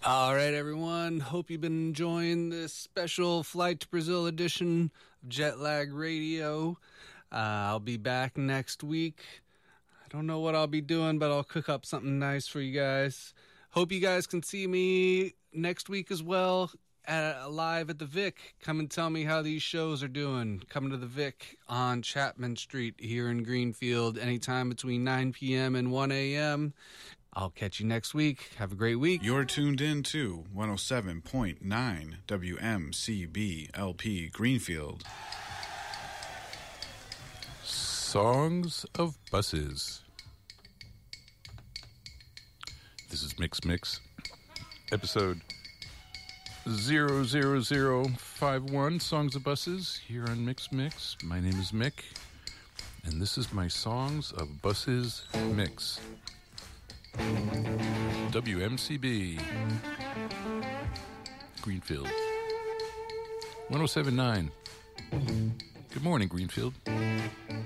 All right, everyone. Hope you've been enjoying this special Flight to Brazil edition of Jetlag Radio. I'll be back next week. I don't know what I'll be doing, but I'll cook up something nice for you guys. Hope you guys can see me next week as well, live at the Vic. Come and tell me how these shows are doing. Come to the Vic on Chapman Street here in Greenfield anytime between 9 p.m. and 1 a.m. I'll catch you next week. Have a great week. You're tuned in to 107.9 WMCB LP Greenfield. Songs of Buses. This is Mix, episode 00051, Songs of Buses, here on Mix. My name is Mick, and this is my Songs of Buses mix. WMCB Greenfield 107.9. Good morning, Greenfield.